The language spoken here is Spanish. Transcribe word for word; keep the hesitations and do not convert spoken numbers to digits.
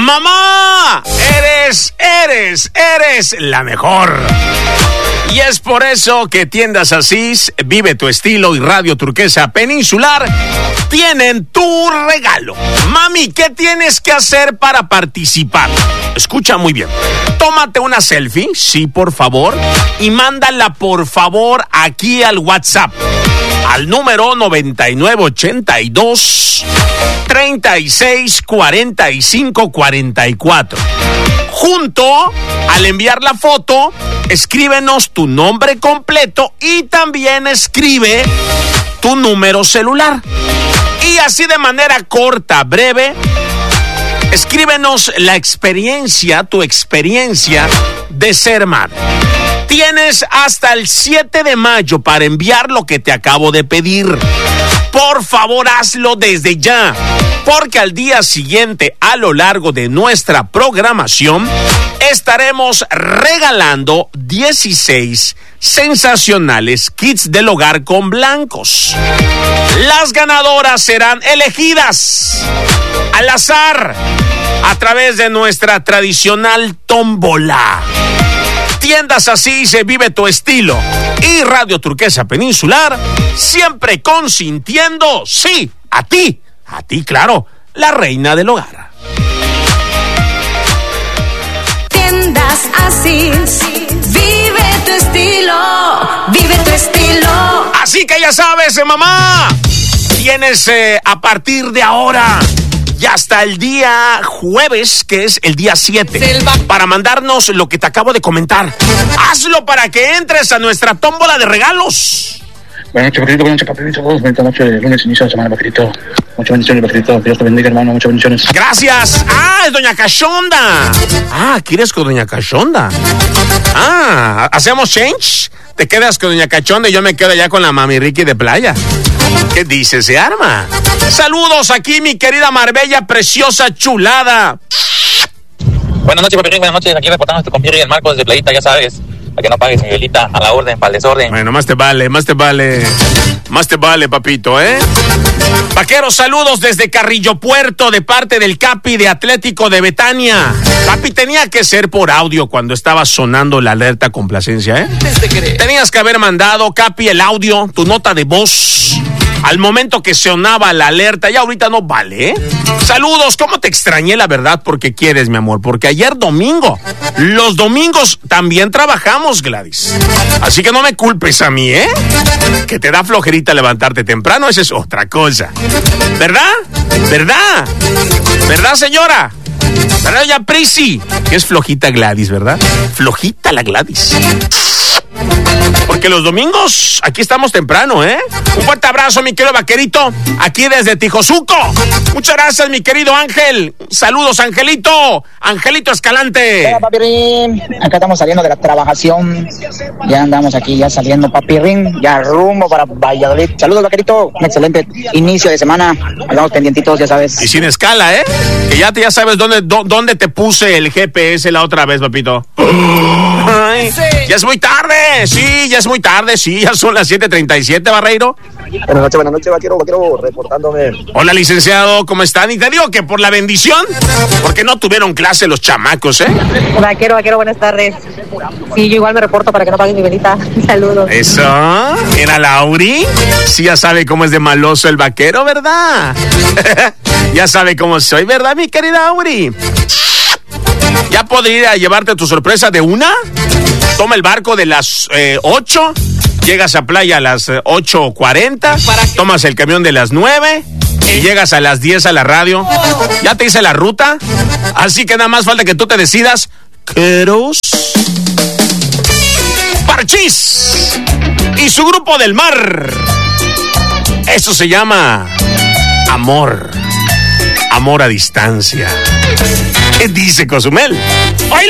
Mamá, eres, eres, eres la mejor. Y es por eso que Tiendas Asís, Vive tu Estilo y Radio Turquesa Peninsular tienen tu regalo. Mami, ¿qué tienes que hacer para participar? Escucha muy bien. Tómate una selfie, sí, por favor, y mándala, por favor, aquí al WhatsApp. Al número noventa y nueve ochenta y dos, treinta y seis, cuarenta y cinco, cuarenta y cuatro. Junto, al enviar la foto, escríbenos tu nombre completo y también escribe tu número celular. Y así de manera corta, breve, escríbenos la experiencia, tu experiencia de ser madre. Tienes hasta el siete de mayo para enviar lo que te acabo de pedir. Por favor, hazlo desde ya, porque al día siguiente, a lo largo de nuestra programación, estaremos regalando dieciséis sensacionales kits del hogar con blancos. Las ganadoras serán elegidas al azar a través de nuestra tradicional tómbola. Tiendas Así se Vive tu Estilo y Radio Turquesa Peninsular, siempre consintiendo, sí, a ti, a ti, claro, la reina del hogar. Tiendas Así, vive tu estilo, vive tu estilo. Así que ya sabes, eh, mamá, tienes eh, a partir de ahora y hasta el día jueves, que es el día siete, para mandarnos lo que te acabo de comentar. Hazlo para que entres a nuestra tómbola de regalos. Buenas noches, Paquito. Buenas noches, Papelito. Buenas noches, lunes, inicio de semana, Paquito. Muchas bendiciones, Paquito. Dios te bendiga, hermano. Muchas bendiciones. Gracias. Ah, es Doña Cachonda. Ah, ¿quieres con Doña Cachonda? Ah, ¿hacemos change? Te quedas con Doña Cachonda y yo me quedo allá con la Mami Ricky de playa. ¿Qué dice? ¿Se arma? Saludos aquí, mi querida Marbella, preciosa, chulada. Buenas noches, Papi, buenas noches. Aquí reportando este compadre el Marcos de Playita, ya sabes. Para que no pagues, Miguelita, a la orden, para el desorden. Bueno, más te vale, más te vale. Más te vale, papito, ¿eh? Vaqueros, saludos desde Carrillo Puerto, de parte del Capi de Atlético de Betania. Capi, tenía que ser por audio cuando estaba sonando la alerta complacencia, ¿eh? Tenías que haber mandado, Capi, el audio, tu nota de voz, al momento que sonaba la alerta. Ya ahorita no vale, ¿eh? Saludos, ¿cómo te extrañé, la verdad? Porque quieres, mi amor, porque ayer domingo, los domingos también trabajamos, Gladys. Así que no me culpes a mí, ¿eh? Que te da flojerita levantarte temprano, esa es otra cosa. ¿Verdad? ¿Verdad? ¿Verdad, señora? ¿Verdad, ya Prisi? Que es flojita Gladys, ¿verdad? Flojita la Gladys. Porque los domingos aquí estamos temprano, ¿eh? Un fuerte abrazo, mi querido vaquerito, aquí desde Tijosuco. Muchas gracias, mi querido Ángel. Saludos, Angelito. Angelito Escalante. Hola, papirrín. Acá estamos saliendo de la trabajación. Ya andamos aquí, ya saliendo, papirrín. Ya rumbo para Valladolid. Saludos, vaquerito. Un excelente inicio de semana. Andamos pendientitos, ya sabes. Y sin escala, ¿eh? Que ya, te, ya sabes dónde, dó, dónde te puse el G P S la otra vez, papito. Ay, ya es muy tarde. Sí, ya es muy tarde, sí, ya son las siete treinta y siete, Barreiro. Buenas noches, buenas noches, vaquero, vaquero, reportándome. Hola, licenciado, ¿cómo están? Y te digo que por la bendición, porque no tuvieron clase los chamacos, ¿eh? Vaquero, vaquero, buenas tardes. Sí, yo igual me reporto para que no paguen mi velita. Saludos. Eso, ¿era Lauri? Sí, ya sabe cómo es de maloso el vaquero, ¿verdad? Ya sabe cómo soy, ¿verdad, mi querida Auri? ¿Ya podría ir a llevarte tu sorpresa de una? Toma el barco de las eh, ocho, llegas a playa a las eh, ocho cuarenta, tomas el camión de las nueve y llegas a las diez a la radio. Ya te hice la ruta, así que nada más falta que tú te decidas. Queros Parchís y su grupo del mar. Eso se llama amor. Amor a distancia. ¿Qué dice Cozumel? ¡Hoy!